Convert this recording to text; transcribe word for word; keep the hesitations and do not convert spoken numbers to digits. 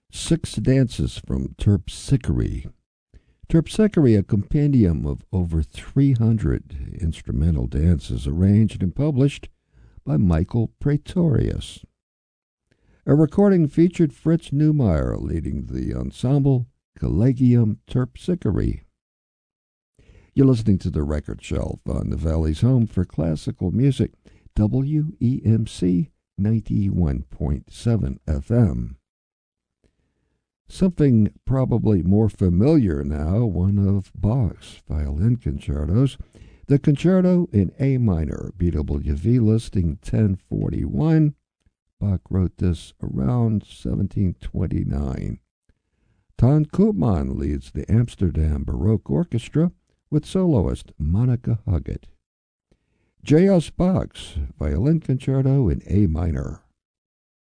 Six dances from Terpsichore. Terpsichore, a compendium of over three hundred instrumental dances arranged and published by Michael Praetorius. A recording featured Fritz Neumeier leading the ensemble Collegium Terpsichore. You're listening to The Record Shelf on the Valley's home for classical music, W E M C ninety-one point seven F M. Something probably more familiar now, one of Bach's violin concertos, the Concerto in A minor, B W V listing ten forty-one. Bach wrote this around seventeen twenty-nine. Ton Koopman leads the Amsterdam Baroque Orchestra with soloist Monica Huggett. J S. Bach's Violin Concerto in A minor.